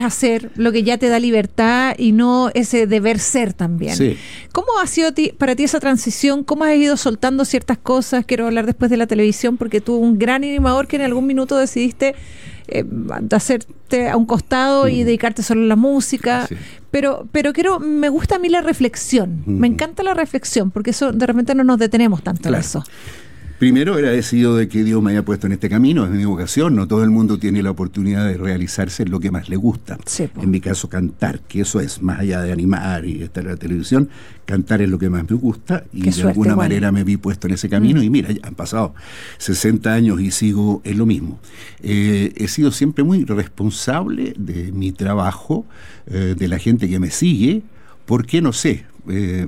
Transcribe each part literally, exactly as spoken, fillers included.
hacer, lo que ya te da libertad y no ese deber ser también. Sí. ¿Cómo ha sido ti, para ti esa transición? ¿Cómo has ido soltando ciertas cosas? Quiero hablar después de la televisión, porque tú un gran animador que en algún minuto decidiste eh, hacerte a un costado y dedicarte solo a la música. Sí. Pero, pero quiero, me gusta a mí la reflexión. Mm. Me encanta la reflexión, porque eso de repente no nos detenemos tanto claro. en eso. Primero, agradecido de que Dios me haya puesto en este camino, es mi vocación. No todo el mundo tiene la oportunidad de realizarse en lo que más le gusta. Sí, en mi caso, cantar, que eso es más allá de animar y estar en la televisión, cantar es lo que más me gusta y Qué de suerte, alguna igual. manera me vi puesto en ese camino mm. y mira, ya han pasado sesenta años y sigo en lo mismo. Eh, he sido siempre muy responsable de mi trabajo, eh, de la gente que me sigue, porque no sé... Eh,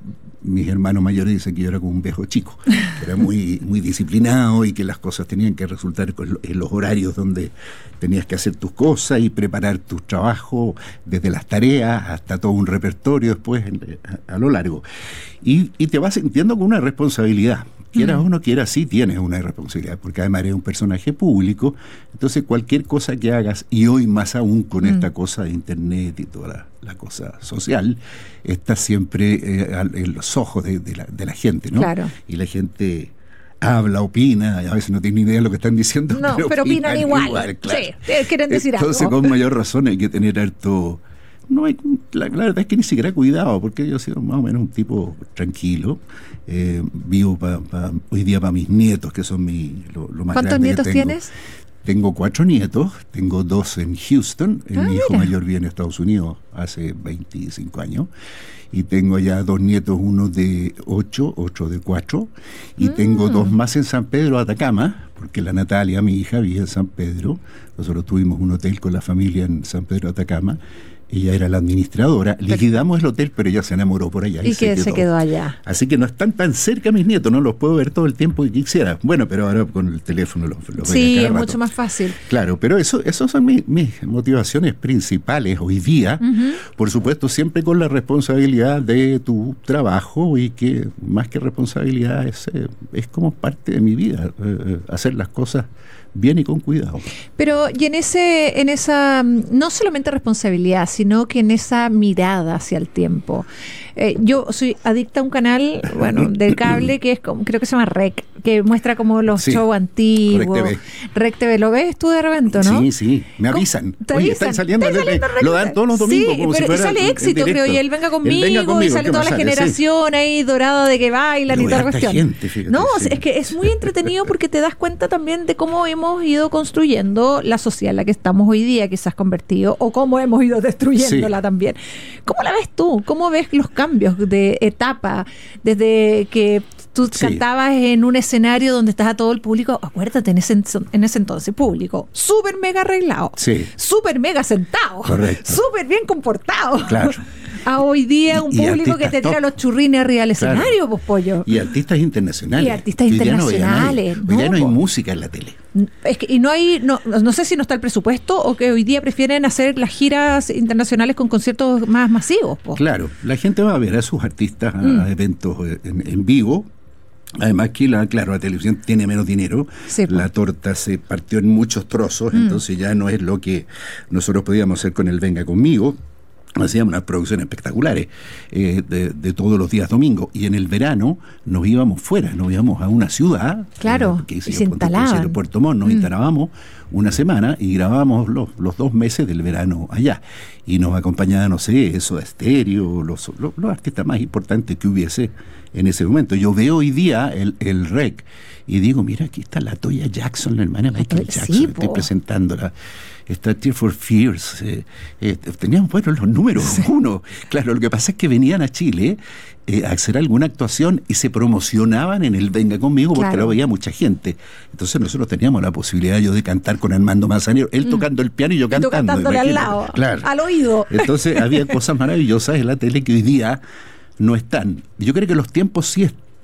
mis hermanos mayores dicen que yo era como un viejo chico, que era muy, muy disciplinado y que las cosas tenían que resultar en los horarios donde tenías que hacer tus cosas y preparar tus trabajos, desde las tareas hasta todo un repertorio después a, a lo largo. Y, y te vas sintiendo con una responsabilidad. Quieras o no quieras, sí tienes una responsabilidad, porque además eres un personaje público, entonces cualquier cosa que hagas, y hoy más aún con mm. esta cosa de internet y toda la, la cosa social, está siempre eh, en los ojos de, de, la, de la gente, ¿no? Claro. Y la gente habla, opina, y a veces no tiene ni idea de lo que están diciendo. No, pero, pero opinan, opinan igual, igual claro. Sí, quieren decir entonces, algo. Entonces con mayor razón hay que tener harto... No hay, la, la verdad es que ni siquiera cuidado, porque yo he sido más o menos un tipo tranquilo. Eh, vivo pa, pa, hoy día para mis nietos, que son mi, lo, lo más grande. ¿Cuántos nietos que tengo. tienes? Tengo cuatro nietos, tengo dos en Houston, ah, mi hijo mira. mayor vive en Estados Unidos hace veinticinco años, y tengo ya dos nietos, uno de ocho, otro de cuatro, y mm. tengo dos más en San Pedro, Atacama, porque la Natalia, mi hija, vive en San Pedro. Nosotros tuvimos un hotel con la familia en San Pedro, Atacama. Ella era la administradora, liquidamos el hotel, pero ella se enamoró por allá. Y, y que se quedó. se quedó allá. Así que no están tan cerca mis nietos, no los puedo ver todo el tiempo que quisiera. Bueno, pero ahora con el teléfono los, los sí, veo cada es rato. mucho más fácil. Claro, pero eso, eso son mis, mis motivaciones principales hoy día. Uh-huh. Por supuesto, siempre con la responsabilidad de tu trabajo y que más que responsabilidad es, eh, es como parte de mi vida, eh, hacer las cosas bien y con cuidado. Pero y en ese, en esa, no solamente responsabilidad, sino que en esa mirada hacia el tiempo. Eh, yo soy adicta a un canal, bueno, del cable que es como, creo que se llama Rec, que muestra como los sí, shows antiguos. Rec T V. Rec T V, ¿lo ves tú de repente, no? Sí, sí, me avisan. ¿Te Oye, avisan? están saliendo, ¿Te saliendo lo dan todos los domingos. Sí, como pero si fuera sale éxito, creo, y él venga conmigo, él venga conmigo y sale toda la sale, generación sí. ahí dorada de que bailan pero y toda la cuestión. Gente, fíjate, no, sí. es que es muy entretenido porque te das cuenta también de cómo hemos ido construyendo la sociedad en la que estamos hoy día, que se ha convertido, o cómo hemos ido destruyéndola sí. también. ¿Cómo la ves tú? ¿Cómo ves los cambios de etapa? Desde que tú sí. cantabas en un escenario donde estaba todo el público, acuérdate, en ese, en ese entonces, público, súper mega arreglado, sí. súper mega sentado, súper bien comportado. Claro. A hoy día un y, público y que te tira top. los churrines arriba del claro. escenario, pues pollo. Y artistas internacionales. Y artistas internacionales. Hoy ya no hay po. música en la tele. Es que, y no hay, no, no sé si no está el presupuesto o que hoy día prefieren hacer las giras internacionales con conciertos más masivos. Po. Claro, la gente va a ver a sus artistas a, mm. a eventos en, en vivo. Además que, la, claro, la televisión tiene menos dinero, sí, la torta se partió en muchos trozos, mm. entonces ya no es lo que nosotros podíamos hacer con el Venga Conmigo. Hacíamos unas producciones espectaculares eh, de, de todos los días domingos, y en el verano nos íbamos fuera, nos íbamos a una ciudad, claro, eh, que y se instalaban. Puerto Montt, nos mm. instalábamos una semana y grabábamos los, los dos meses del verano allá, y nos acompañaba, no sé, eso, Estéreo, los, los, los artistas más importantes que hubiese en ese momento. Yo veo hoy día el, el Rec y digo, mira, aquí está la Toya Jackson, la hermana Michael Jackson, sí, estoy presentándola. Está Tears for Fears, eh, eh, tenían buenos los números sí. uno. Claro, lo que pasa es que venían a Chile eh, a hacer alguna actuación y se promocionaban en el Venga Conmigo porque claro. lo veía mucha gente. Entonces nosotros teníamos la posibilidad yo de cantar con Armando Manzanero, él mm. tocando el piano y yo cantando. Tú cantándole al lado, claro. al oído. Entonces había cosas maravillosas en la tele que hoy día no están. Yo creo que los tiempos sí están.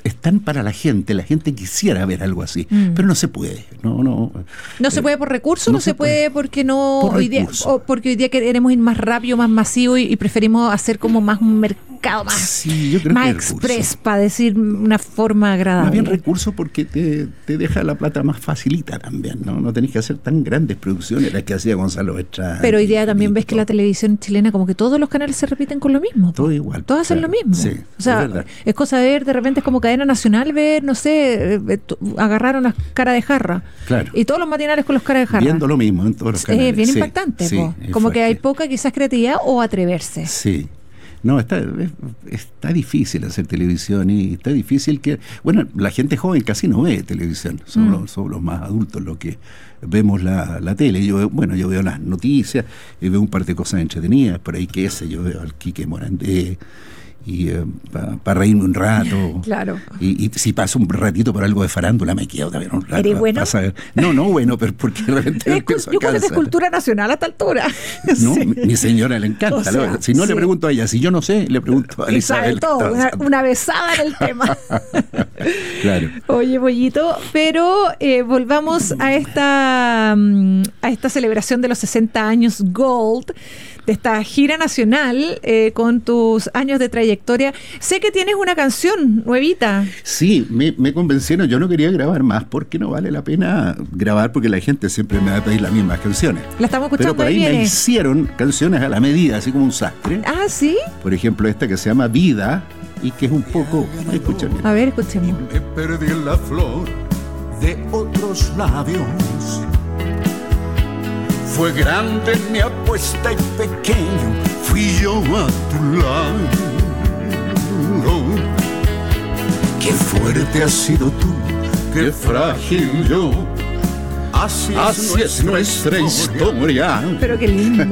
están para la gente, la gente quisiera ver algo así, mm. pero no se puede, no, no. No eh, se puede por recursos, no, no se, se puede, puede porque no por hoy día, o porque hoy día queremos ir más rápido, más masivo y, y preferimos hacer como más un mercado más, sí, yo creo más que express, para decir una forma agradable. Más bien recursos porque te, te deja la plata más facilita también, ¿no? No tenés que hacer tan grandes producciones las que hacía Gonzalo Estrada. Pero hoy día también ves que la televisión chilena, como que todos los canales se repiten con lo mismo. Todo igual. Todos hacen claro, lo mismo. Sí, o sea, es, es cosa de ver, de repente es como cadena nacional, ver, no sé, eh, agarraron las caras de jarra. Claro. Y todos los matinales con los caras de jarra. Viendo lo mismo en todos los canales. Es bien sí, impactante, sí, po. Como fuerte. Que hay poca quizás creatividad o atreverse. Sí. No, está, está difícil hacer televisión y está difícil que... Bueno, la gente joven casi no ve televisión, son, mm. los, son los más adultos los que vemos la, la tele. Yo, bueno, yo veo las noticias, y veo un par de cosas entretenidas, por ahí que ese, yo veo al Quique Morandé, y eh, para pa reírme un rato. Claro. Y, y si paso un ratito por algo de farándula, me quedo también un rato. ¿Eres bueno? Pasa, no, no bueno, pero porque de repente me empiezo a cansar. Yo creo que es cultura nacional a esta altura. No, sí. mi, mi señora le encanta. O sea, si no sí. le pregunto a ella, si yo no sé, le pregunto a Elizabeth. Y sabe todo, una, una besada en el tema. Claro. Oye, Pollito, pero eh, volvamos a esta, a esta celebración de los sesenta años Gold, de esta gira nacional eh, con tus años de trayectoria. Sé que tienes una canción nuevita. Sí, me, me convencieron. Yo no quería grabar más porque no vale la pena grabar porque la gente siempre me va a pedir las mismas canciones. La estamos escuchando. Pero por ahí, ahí me hicieron canciones a la medida, así como un sastre. Ah, ¿sí? Por ejemplo, esta que se llama Vida y que es un poco... Escúchame. A ver, escuchemos. Me perdí en la flor de otros labios. Fue grande mi apuesta y pequeño fui yo a tu lado. Qué fuerte has sido tú, qué frágil yo. Así, Así es, es nuestra historia. historia. Pero qué lindo.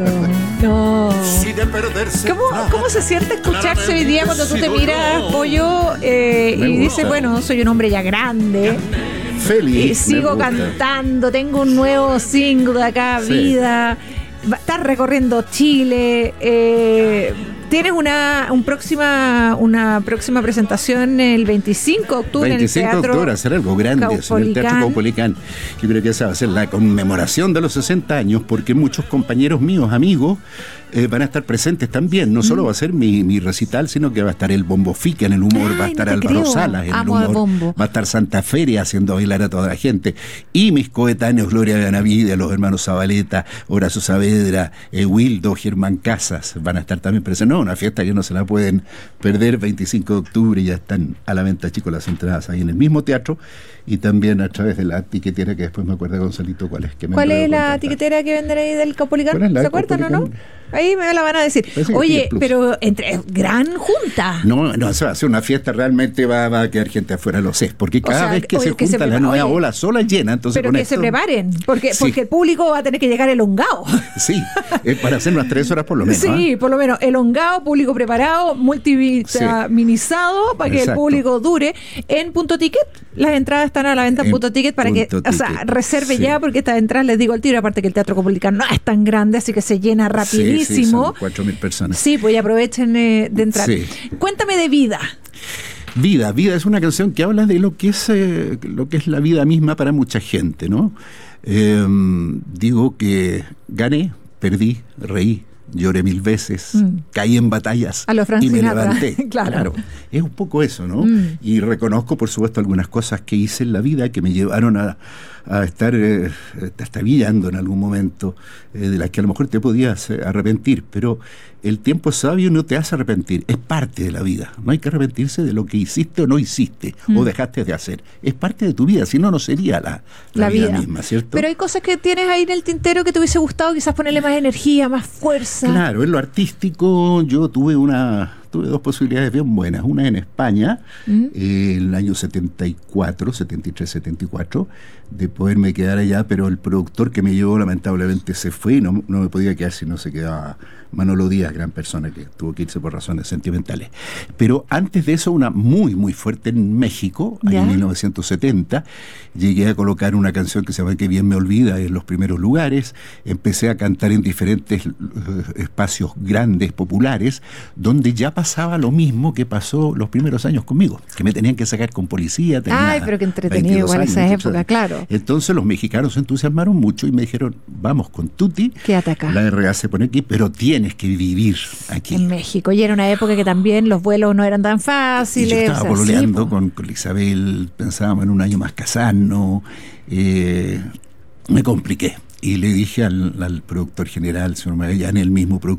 No. Si de perderse ¿Cómo, ¿Cómo se siente escucharse hoy día cuando tú te miras, Pollo, eh, y dices, bueno, soy un hombre ya grande? Feliz. Y sigo cantando, tengo un nuevo single de acá, sí. Vida. Estás recorriendo Chile. Eh, tienes una, un próxima, una próxima presentación el veinticinco de octubre veinticinco en el Teatro de octubre, hacer algo grande en el Teatro Caupolicán. Yo creo que esa va a ser la conmemoración de los sesenta años, porque muchos compañeros míos, amigos, eh, van a estar presentes también. No solo va a ser mi, mi recital, sino que va a estar el Bombo Fica en el humor, Ay, va a estar no Álvaro creo. Salas en Amo el humor, va a estar Santa Feria haciendo bailar a toda la gente, y mis coetáneos Gloria Benavides, los hermanos Zabaleta, Horacio Saavedra, eh, Wildo, Germán Casas, van a estar también presentes. No, una fiesta que no se la pueden perder. Veinticinco de octubre, ya están a la venta, chicos, las entradas ahí en el mismo teatro y también a través de la tiquetera, que después me acuerda Gonzalito cuál es. Que me ¿Cuál es la contactar. tiquetera que venden ahí del Caupolicán? ¿Se acuerdan o no? Ahí me la van a decir. Oye, pero entre gran junta. No, no, eso va a ser una fiesta, realmente va, va a quedar gente afuera, lo sé, porque cada o sea, vez que oye, se que junta se la nueva oye, ola sola llena, entonces pero con que esto, se preparen, porque, sí. porque el público va a tener que llegar elongado. Sí, es para hacer unas tres horas por lo menos. Sí, ¿eh? por lo menos elongado, público preparado, multivitaminizado, sí. para que Exacto. el público dure. En Punto Ticket, las entradas están a la venta en, en Punto Ticket, para punto que, ticket. o sea, reserve sí. ya, porque estas entradas, les digo al tiro, aparte que el Teatro Caupolicán no es tan grande, así que se llena rapidísimo. Sí, sí, mil personas. Sí, pues aprovechen eh, de entrar. Sí. Cuéntame de Vida. Vida, Vida es una canción que habla de lo que es eh, lo que es la vida misma para mucha gente, ¿no? Eh, digo que gané, perdí, reí, lloré mil veces, mm. caí en batallas a lo y me levanté. claro. claro. Es un poco eso, ¿no? Mm. Y reconozco, por supuesto, algunas cosas que hice en la vida que me llevaron a, a estar eh, trastabillando en algún momento, eh, de las que a lo mejor te podías eh, arrepentir, pero el tiempo es sabio y no te hace arrepentir, es parte de la vida. No hay que arrepentirse de lo que hiciste o no hiciste, mm. o dejaste de hacer. Es parte de tu vida, si no, no sería la, la, la vida, vida misma, ¿cierto? Pero hay cosas que tienes ahí en el tintero que te hubiese gustado quizás ponerle más energía, más fuerza. Claro, en lo artístico yo tuve una... Tuve dos posibilidades bien buenas. Una en España, mm. eh, en el año setenta y cuatro, setenta y tres, setenta y cuatro, de poderme quedar allá, pero el productor que me llevó lamentablemente se fue y no, no me podía quedar si no se quedaba Manolo Díaz, gran persona que tuvo que irse por razones sentimentales. Pero antes de eso, una muy, muy fuerte en México, ¿Ya? en mil novecientos setenta, llegué a colocar una canción que se llama Que bien me olvida en los primeros lugares, empecé a cantar en diferentes uh, espacios grandes, populares, donde ya pasaba lo mismo que pasó los primeros años conmigo, que me tenían que sacar con policía. Ay, pero qué entretenido igual esa época, claro. Entonces los mexicanos se entusiasmaron mucho y me dijeron, vamos con Tuti, quédate acá. La R A se pone aquí, pero tienes que vivir aquí. En México, y era una época que también los vuelos no eran tan fáciles. Y yo estaba o sea, pololeando sí, con, con Isabel, pensábamos en un año más casarnos, eh, me compliqué. Y le dije al, al productor general, señor Magallanes, el mismo productor,